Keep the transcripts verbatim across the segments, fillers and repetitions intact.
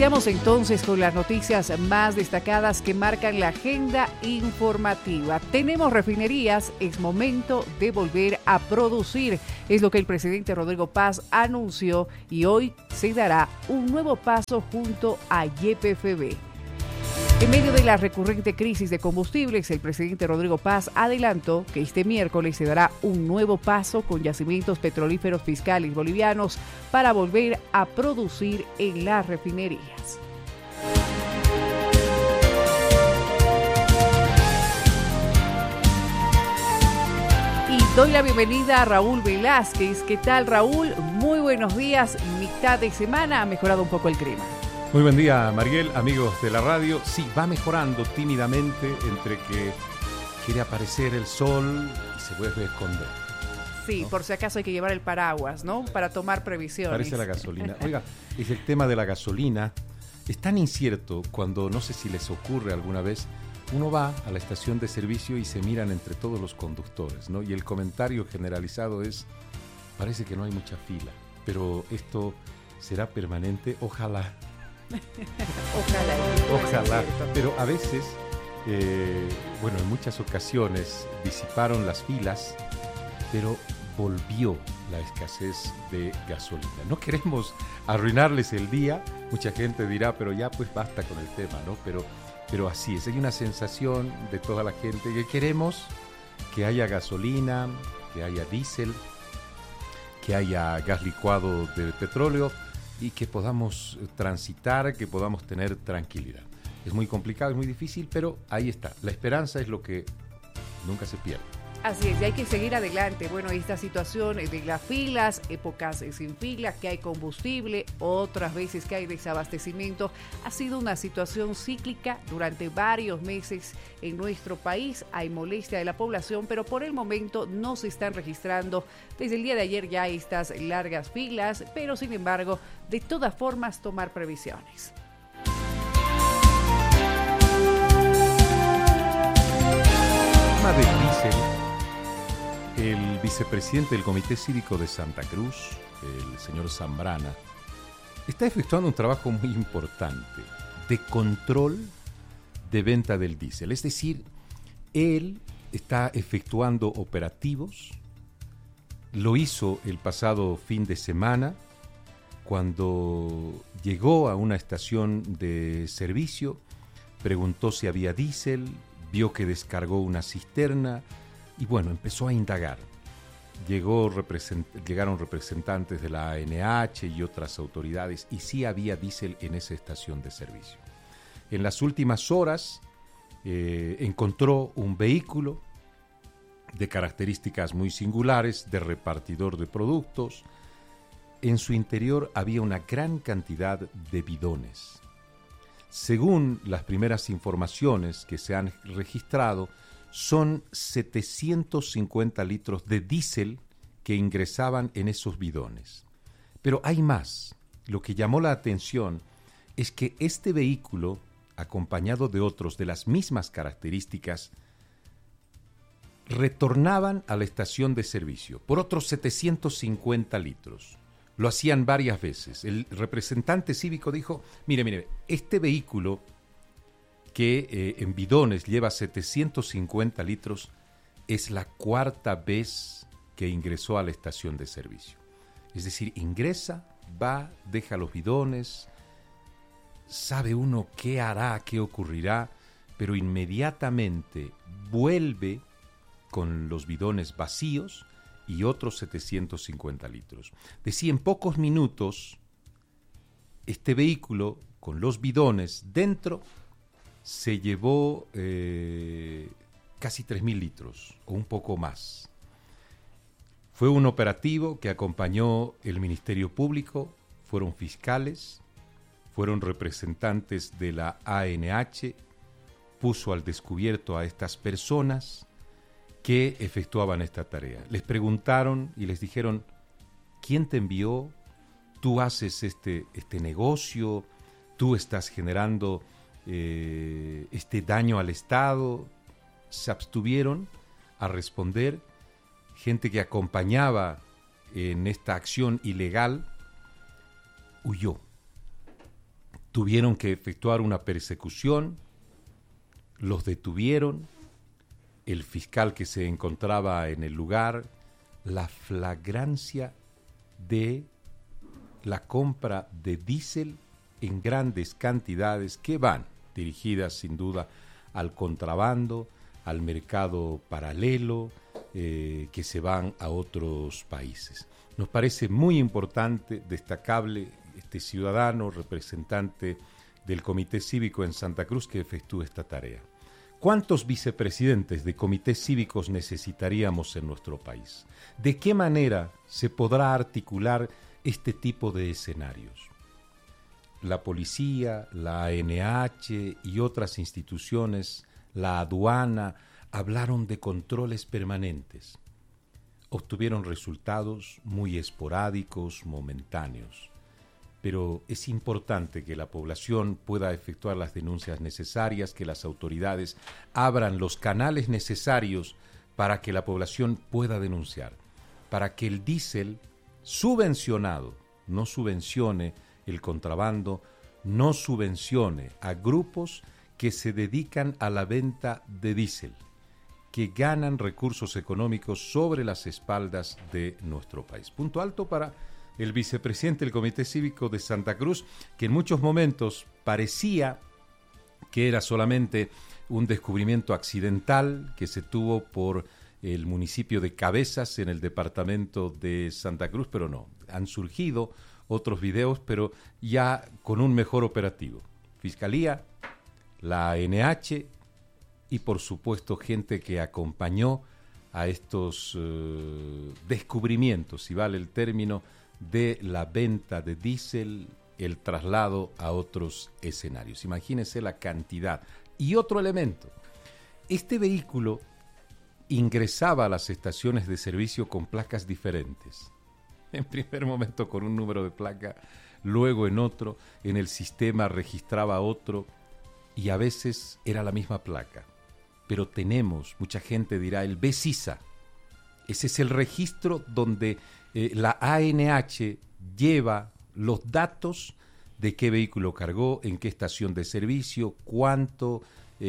Iniciamos entonces con las noticias más destacadas que marcan la agenda informativa. Tenemos refinerías, es momento de volver a producir. Es lo que el presidente Rodrigo Paz anunció y hoy se dará un nuevo paso junto a Y P F B. En medio de la recurrente crisis de combustibles, el presidente Rodrigo Paz adelantó que este miércoles se dará un nuevo paso con yacimientos petrolíferos fiscales bolivianos para volver a producir en las refinerías. Y doy la bienvenida a Raúl Velázquez. ¿Qué tal, Raúl? Muy buenos días. Mitad de semana ha mejorado un poco el clima. Muy buen día, Mariel, amigos de la radio. Sí, va mejorando tímidamente entre que quiere aparecer el sol y se vuelve a esconder. Sí, ¿no? Por si acaso hay que llevar el paraguas, ¿no? Para tomar previsiones. Parece la gasolina. Oiga, es el tema de la gasolina. Es tan incierto cuando, no sé si les ocurre alguna vez, uno va a la estación de servicio y se miran entre todos los conductores, ¿no? Y el comentario generalizado es, parece que no hay mucha fila, pero esto será permanente, ojalá. Ojalá. Ojalá, pero a veces, eh, bueno, en muchas ocasiones disiparon las filas, pero volvió la escasez de gasolina. No queremos arruinarles el día, mucha gente dirá, pero ya pues basta con el tema, ¿no? Pero, pero así es, hay una sensación de toda la gente que queremos que haya gasolina, que haya diésel, que haya gas licuado de petróleo, y que podamos transitar, que podamos tener tranquilidad. Es muy complicado, es muy difícil, pero ahí está. La esperanza es lo que nunca se pierde. Así es, y hay que seguir adelante. Bueno, esta situación de las filas, épocas sin filas, que hay combustible, otras veces que hay desabastecimiento, ha sido una situación cíclica durante varios meses en nuestro país. Hay molestia de la población, pero por el momento no se están registrando desde el día de ayer ya estas largas filas, pero sin embargo, de todas formas, tomar previsiones. El tema del diésel. El vicepresidente del Comité Cívico de Santa Cruz, el señor Zambrana, está efectuando un trabajo muy importante de control de venta del diésel. Es decir, él está efectuando operativos, lo hizo el pasado fin de semana, cuando llegó a una estación de servicio, preguntó si había diésel, vio que descargó una cisterna, y bueno, empezó a indagar. Llegó represent- llegaron representantes de la A N H y otras autoridades y sí había diésel en esa estación de servicio. En las últimas horas eh, encontró un vehículo de características muy singulares, de repartidor de productos. En su interior había una gran cantidad de bidones. Según las primeras informaciones que se han registrado, son setecientos cincuenta litros de diésel que ingresaban en esos bidones. Pero hay más. Lo que llamó la atención es que este vehículo, acompañado de otros de las mismas características, retornaban a la estación de servicio por otros setecientos cincuenta litros. Lo hacían varias veces. El representante cívico dijo, mire, mire, este vehículo que eh, en bidones lleva setecientos cincuenta litros, es la cuarta vez que ingresó a la estación de servicio. Es decir, ingresa, va, deja los bidones, sabe uno qué hará, qué ocurrirá, pero inmediatamente vuelve con los bidones vacíos y otros setecientos cincuenta litros. Decía, en pocos minutos, este vehículo con los bidones dentro se llevó eh, casi tres mil litros o un poco más. Fue un operativo que acompañó el Ministerio Público, fueron fiscales, fueron representantes de la A N H, puso al descubierto a estas personas que efectuaban esta tarea. Les preguntaron y les dijeron, ¿quién te envió? ¿Tú haces este, este negocio? ¿Tú estás generando eh, este daño al Estado? Se abstuvieron a responder. Gente que acompañaba en esta acción ilegal huyó. tuvieron que efectuar una persecución, los detuvieron, el fiscal que se encontraba en el lugar, la flagrancia de la compra de diésel en grandes cantidades que van dirigidas sin duda al contrabando, al mercado paralelo, eh, que se van a otros países. Nos parece muy importante, destacable, este ciudadano representante del Comité Cívico en Santa Cruz que efectúe esta tarea. ¿Cuántos vicepresidentes de comités cívicos necesitaríamos en nuestro país? ¿De qué manera se podrá articular este tipo de escenarios? La policía, la A N H y otras instituciones, la aduana, hablaron de controles permanentes. Obtuvieron resultados muy esporádicos, momentáneos. Pero es importante que la población pueda efectuar las denuncias necesarias, que las autoridades abran los canales necesarios para que la población pueda denunciar, para que el diésel subvencionado no subvencione el contrabando, no subvencione a grupos que se dedican a la venta de diésel, que ganan recursos económicos sobre las espaldas de nuestro país. Punto alto para el vicepresidente del Comité Cívico de Santa Cruz, que en muchos momentos parecía que era solamente un descubrimiento accidental que se tuvo por el municipio de Cabezas en el departamento de Santa Cruz, pero no, han surgido otros videos, pero ya con un mejor operativo. Fiscalía, la A N H y por supuesto gente que acompañó a estos uh, descubrimientos, si vale el término, de la venta de diésel, el traslado a otros escenarios. Imagínense la cantidad. Y otro elemento, este vehículo ingresaba a las estaciones de servicio con placas diferentes. En primer momento con un número de placa, luego en otro, en el sistema registraba otro y a veces era la misma placa. Pero tenemos, mucha gente dirá, el B C I S A. Ese es el registro donde eh, la A N H lleva los datos de qué vehículo cargó, en qué estación de servicio, cuánto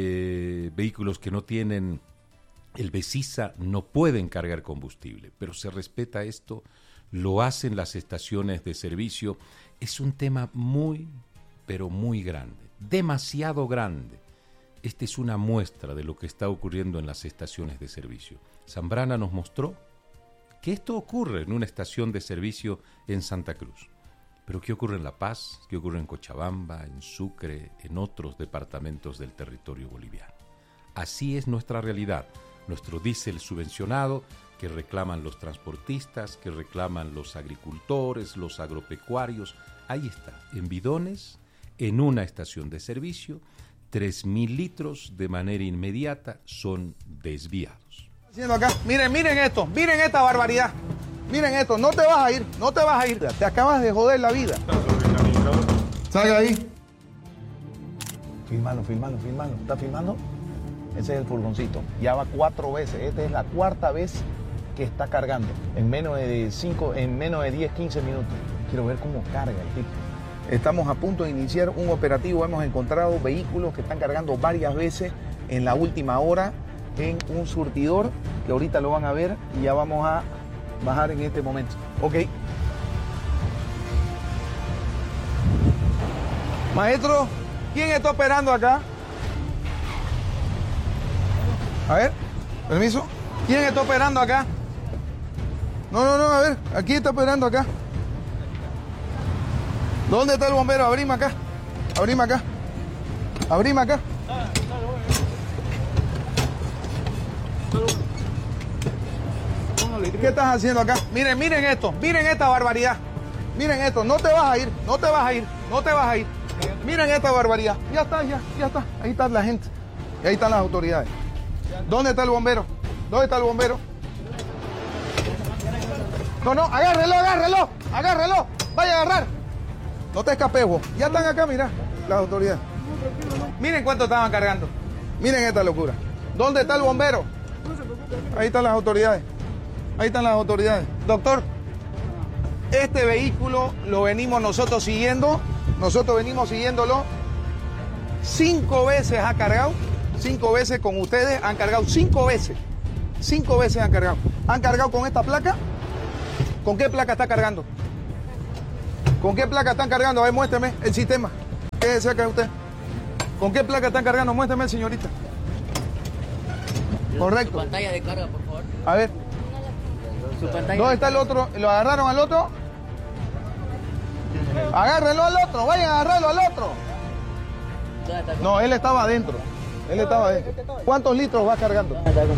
eh, vehículos que no tienen el B C I S A no pueden cargar combustible. Pero se respeta esto, lo hacen las estaciones de servicio. Es un tema muy, pero muy grande, demasiado grande. Esta es una muestra de lo que está ocurriendo en las estaciones de servicio. Zambrana nos mostró que esto ocurre en una estación de servicio en Santa Cruz. Pero ¿qué ocurre en La Paz? ¿Qué ocurre en Cochabamba, en Sucre, en otros departamentos del territorio boliviano? Así es nuestra realidad. Nuestro diésel subvencionado que reclaman los transportistas, que reclaman los agricultores, los agropecuarios. Ahí está, en bidones, en una estación de servicio, tres mil litros de manera inmediata son desviados. Haciendo acá, miren, miren esto, miren esta barbaridad, miren esto, no te vas a ir, no te vas a ir, te acabas de joder la vida. Salga ahí. Filmalo, filmalo, filmalo, ¿está filmando? Ese es el furgoncito, ya va cuatro veces, esta es la cuarta vez que está cargando, en menos de cinco, en menos de diez, quince minutos. Quiero ver cómo carga el tipo. Estamos a punto de iniciar un operativo, hemos encontrado vehículos que están cargando varias veces en la última hora en un surtidor, que ahorita lo van a ver y ya vamos a bajar en este momento. Ok. Maestro, ¿quién está operando acá? A ver, permiso. ¿Quién está operando acá? No, no, no, a ver, aquí está operando acá. ¿Dónde está el bombero? Abrime acá. Abrime acá. Abrime acá. ¿Qué estás haciendo acá? Miren, miren esto. Miren esta barbaridad. Miren esto. No te vas a ir. No te vas a ir. No te vas a ir. Miren esta barbaridad. Ya está, ya, ya está. Ahí está la gente. Y ahí están las autoridades. ¿Dónde está el bombero? ¿Dónde está el bombero? No, no, agárrelo, agárrelo. Agárrelo. Vaya a agarrar. No te escapes, vos. Ya están acá, mira, las autoridades. Miren cuánto estaban cargando. Miren esta locura. ¿Dónde está el bombero? Ahí están las autoridades. Ahí están las autoridades. Doctor, Este vehículo lo venimos nosotros siguiendo, nosotros venimos siguiéndolo. Cinco veces ha cargado, cinco veces con ustedes, han cargado cinco veces. Cinco veces han cargado. ¿Han cargado con esta placa? ¿Con qué placa está cargando? ¿Con qué placa están cargando? A ver, muéstrame el sistema. ¿Qué es cerca de usted? ¿Con qué placa están cargando? Muéstrame, señorita. Correcto. Su pantalla de carga, por favor. A ver. Su pantalla. ¿Dónde está el otro? ¿Lo agarraron al otro? Agárrenlo al otro, vayan a agarrarlo al otro. No, él estaba adentro. Él estaba adentro. ¿Cuántos litros va cargando?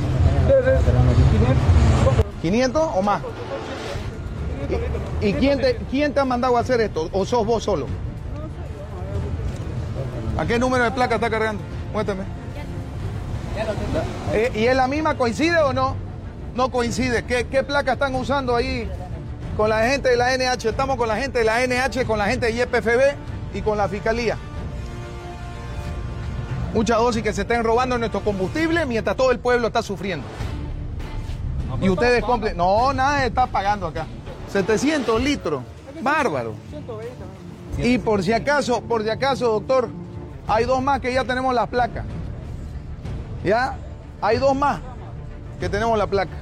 ¿quinientos o más? ¿Y, y quién, te, quién te ha mandado a hacer esto? ¿O sos vos solo? ¿A qué número de placa está cargando? Muéstrame. Eh, ¿Y es la misma? ¿Coincide o no? No coincide. ¿Qué, qué placa están usando ahí con la gente de la N H? Estamos con la gente de la N H, con la gente de Y P F B y con la Fiscalía. Muchas dosis que se estén robando nuestro combustible mientras todo el pueblo está sufriendo. Y ustedes compren. No, nada está pagando acá. setecientos litros. Bárbaro. Y por si acaso, por si acaso, doctor, hay dos más que ya tenemos las placas. ¿Ya? Hay dos más que tenemos la placa.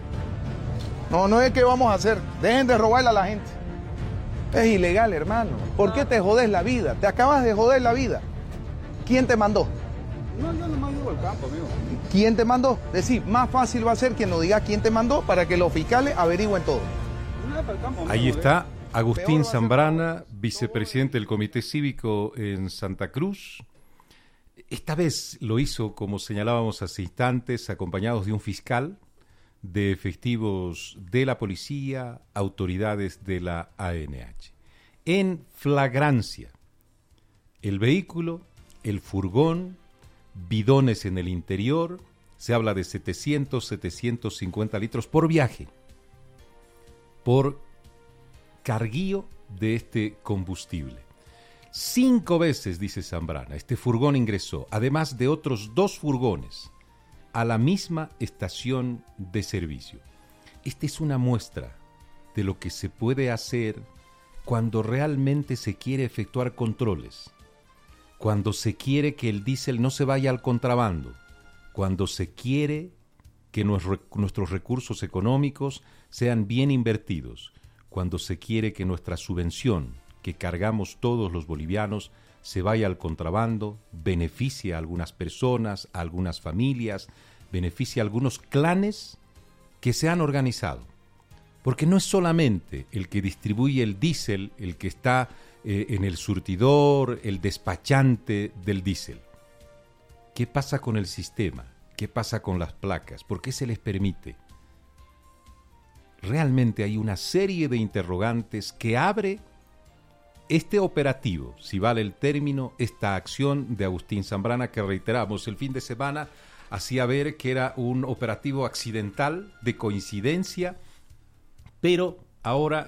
No, no es que vamos a hacer. Dejen de robarle a la gente. Es ilegal, hermano. ¿Por qué te jodes la vida? Te acabas de joder la vida. ¿Quién te mandó? No, yo nomás llevo al campo, amigo. ¿Quién te mandó? Decir, más fácil va a ser que nos diga quién te mandó para que los fiscales averigüen todo. Ahí está Agustín Zambrana, vicepresidente del Comité Cívico en Santa Cruz. Esta vez lo hizo, como señalábamos hace instantes, acompañados de un fiscal, de efectivos de la policía, autoridades de la A N H. En flagrancia, el vehículo, el furgón, bidones en el interior, se habla de setecientos, setecientos cincuenta litros por viaje, por carguío de este combustible. Cinco veces, dice Zambrana, este furgón ingresó, además de otros dos furgones, a la misma estación de servicio. Esta es una muestra de lo que se puede hacer cuando realmente se quiere efectuar controles, cuando se quiere que el diésel no se vaya al contrabando, cuando se quiere que nuestros recursos económicos sean bien invertidos, cuando se quiere que nuestra subvención que cargamos todos los bolivianos se vaya al contrabando, beneficie a algunas personas, a algunas familias, beneficie a algunos clanes que se han organizado. Porque no es solamente el que distribuye el diésel, el que está eh, en el surtidor, el despachante del diésel. ¿Qué pasa con el sistema? ¿Qué pasa con las placas? ¿Por qué se les permite? Realmente hay una serie de interrogantes que abre este operativo, si vale el término, esta acción de Agustín Zambrana, que reiteramos, el fin de semana hacía ver que era un operativo accidental, de coincidencia, pero ahora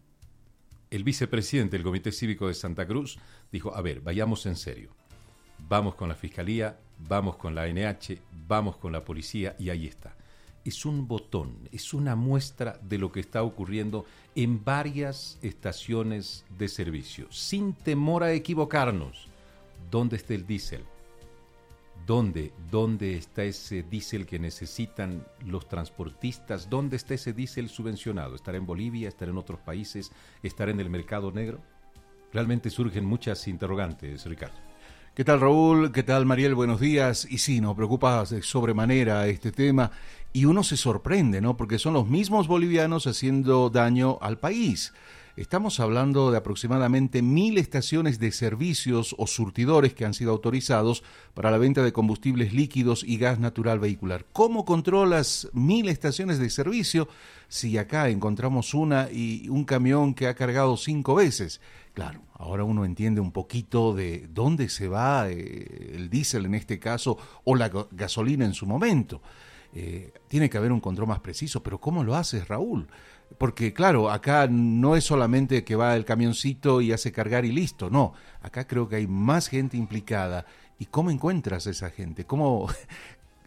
el vicepresidente del Comité Cívico de Santa Cruz dijo, a ver, vayamos en serio, vamos con la Fiscalía, vamos con la A N H, vamos con la policía, y ahí está. Es un botón, es una muestra de lo que está ocurriendo en varias estaciones de servicio, sin temor a equivocarnos. ¿Dónde está el diésel? ¿Dónde, dónde está ese diésel que necesitan los transportistas? ¿Dónde está ese diésel subvencionado? ¿Estará en Bolivia? ¿Estará en otros países? ¿Estará en el mercado negro? Realmente surgen muchas interrogantes, Ricardo. ¿Qué tal, Raúl? ¿Qué tal, Mariel? Buenos días. Y sí, nos preocupa de sobremanera este tema y uno se sorprende, ¿no? Porque son los mismos bolivianos haciendo daño al país. Estamos hablando de aproximadamente mil estaciones de servicios o surtidores que han sido autorizados para la venta de combustibles líquidos y gas natural vehicular. ¿Cómo controlas mil estaciones de servicio si acá encontramos una y un camión que ha cargado cinco veces? Claro, ahora uno entiende un poquito de dónde se va eh, el diésel en este caso o la gasolina en su momento. Eh, tiene que haber un control más preciso, pero ¿cómo lo haces, Raúl? Porque claro, acá no es solamente que va el camioncito y hace cargar y listo, no. Acá creo que hay más gente implicada. ¿Y cómo encuentras a esa gente? ¿Cómo,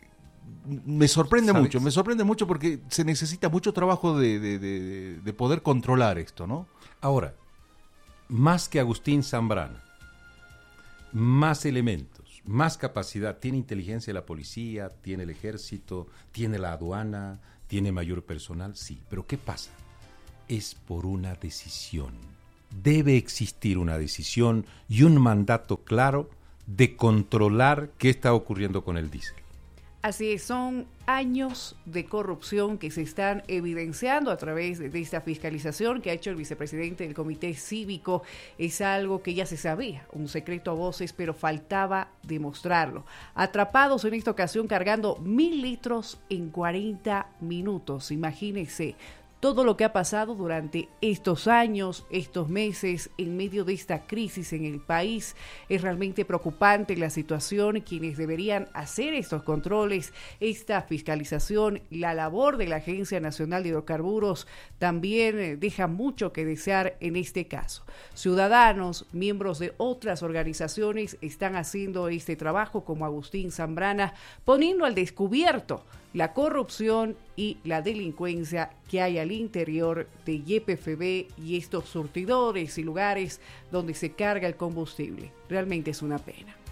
me sorprende ¿Sabes? mucho, me sorprende mucho porque se necesita mucho trabajo de, de, de, de poder controlar esto, ¿no? Ahora, más que Agustín Zambrana, más elementos, más capacidad, tiene inteligencia la policía, tiene el ejército, tiene la aduana, tiene mayor personal, sí, pero ¿qué pasa? Es por una decisión. Debe existir una decisión y un mandato claro de controlar qué está ocurriendo con el diésel. Así es, son años de corrupción que se están evidenciando a través de esta fiscalización que ha hecho el vicepresidente del Comité Cívico. Es algo que ya se sabía, un secreto a voces, pero faltaba demostrarlo. Atrapados en esta ocasión cargando mil litros en cuarenta minutos, imagínense. Todo lo que ha pasado durante estos años, estos meses, en medio de esta crisis en el país, es realmente preocupante la situación. Quienes deberían hacer estos controles, esta fiscalización, la labor de la Agencia Nacional de Hidrocarburos también deja mucho que desear en este caso. Ciudadanos, miembros de otras organizaciones están haciendo este trabajo, como Agustín Zambrana, poniendo al descubierto la corrupción y la delincuencia que hay al interior de Y P F B y estos surtidores y lugares donde se carga el combustible. Realmente es una pena.